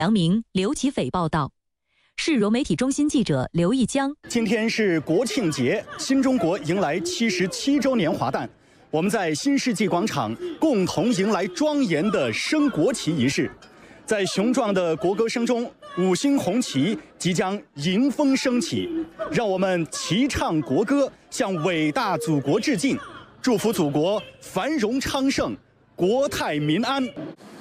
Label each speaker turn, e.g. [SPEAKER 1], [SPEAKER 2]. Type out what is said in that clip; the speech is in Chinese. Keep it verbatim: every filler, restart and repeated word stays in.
[SPEAKER 1] 阳明、刘启斐报道。市融媒体中心记者刘一江。
[SPEAKER 2] 今天是国庆节，新中国迎来七十七周年华诞。我们在新世纪广场共同迎来庄严的升国旗仪式。在雄壮的国歌声中，五星红旗即将迎风升起。让我们齐唱国歌，向伟大祖国致敬，祝福祖国繁荣昌盛，国泰民安。